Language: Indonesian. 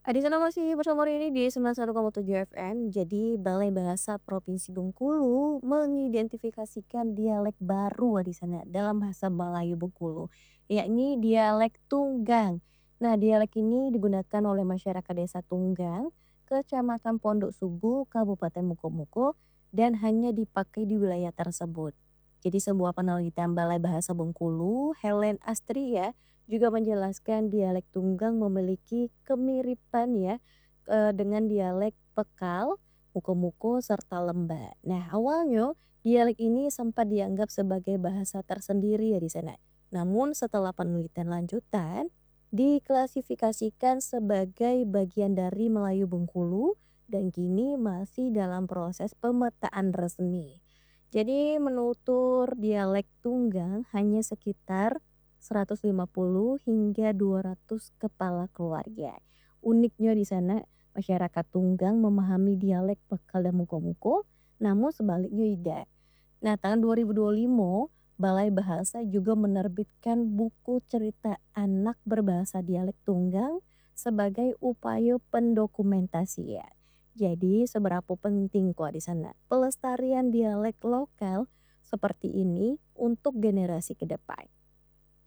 Di sana masih bersama ini di 91,7 FM. Jadi Balai Bahasa Provinsi Bengkulu mengidentifikasikan dialek baru di sana dalam bahasa Melayu Bengkulu, yakni dialek Tunggang. Nah, dialek ini digunakan oleh masyarakat Desa Tunggang, Kecamatan Pondok Sugu, Kabupaten Mukomuko, dan hanya dipakai di wilayah tersebut. Jadi sebuah penelitian Balai Bahasa Bengkulu, Helen Astria, juga menjelaskan dialek Tunggang memiliki kemiripan ya dengan dialek Pekal, Muko-Muko, serta Lemba. Nah, awalnya dialek ini sempat dianggap sebagai bahasa tersendiri ya di sana. Namun setelah penelitian lanjutan diklasifikasikan sebagai bagian dari Melayu Bengkulu dan kini masih dalam proses pemetaan resmi. Jadi menutur dialek Tunggang hanya sekitar 150 hingga 200 kepala keluarga. Uniknya di sana, masyarakat Tunggang memahami dialek Pekal dan Muko-Muko, namun sebaliknya tidak. Nah, tahun 2025, Balai Bahasa juga menerbitkan buku cerita anak berbahasa dialek Tunggang sebagai upaya pendokumentasian. Jadi, seberapa penting kok di sana pelestarian dialek lokal seperti ini untuk generasi ke depan.